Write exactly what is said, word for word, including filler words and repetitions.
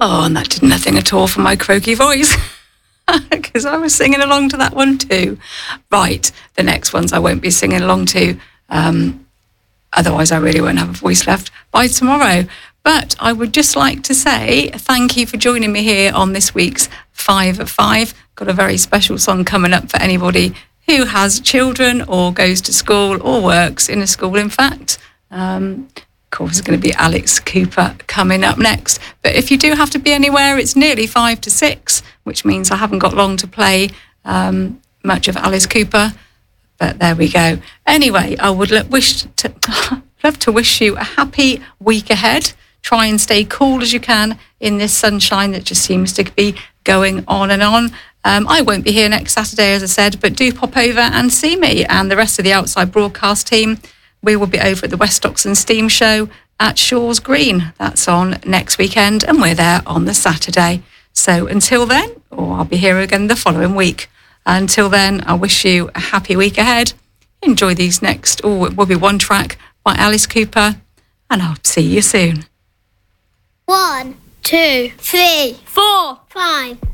Oh, and that did nothing at all for my croaky voice, because I was singing along to that one too. Right, the next ones I won't be singing along to. Um, otherwise, I really won't have a voice left by tomorrow. But I would just like to say thank you for joining me here on this week's Five at Five. Got a very special song coming up for anybody who has children or goes to school or works in a school, in fact. Um, of course, it's going to be Alice Cooper coming up next. But if you do have to be anywhere, it's nearly five to six, which means I haven't got long to play um, much of Alice Cooper. But there we go. Anyway, I would lo- wish to, love to wish you a happy week ahead. Try and stay cool as you can in this sunshine that just seems to be going on and on. Um, I won't be here next Saturday, as I said, but do pop over and see me and the rest of the Outside Broadcast team. We will be over at the West Oxon Steam Show at Shaw's Green. That's on next weekend, and we're there on the Saturday. So until then, or I'll be here again the following week. Until then, I wish you a happy week ahead. Enjoy these next, oh, it will be one track by Alice Cooper, and I'll see you soon. One, two, three, four, five.